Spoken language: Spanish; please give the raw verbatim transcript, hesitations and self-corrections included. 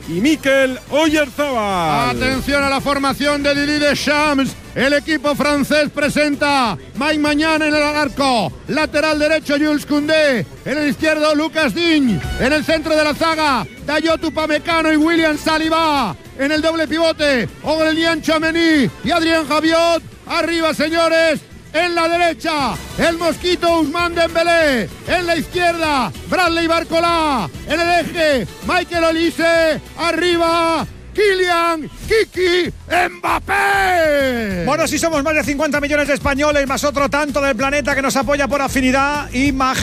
y Mikel Oyarzabal. Atención a la formación de Didier Deschamps. El equipo francés presenta Mike Maignan en el arco, lateral derecho Jules Koundé, en el izquierdo Lucas Digne, en el centro de la zaga Dayot Upamecano y William Saliba, en el doble pivote Aurélien Tchouameni y Adrien Rabiot. Arriba, señores, en la derecha el mosquito Ousmane Dembélé, en la izquierda Bradley Barcola, en el eje Michael Olise, arriba Kylian Kiki Mbappé. Bueno, si somos más de cincuenta millones de españoles, más otro tanto del planeta que nos apoya por afinidad y más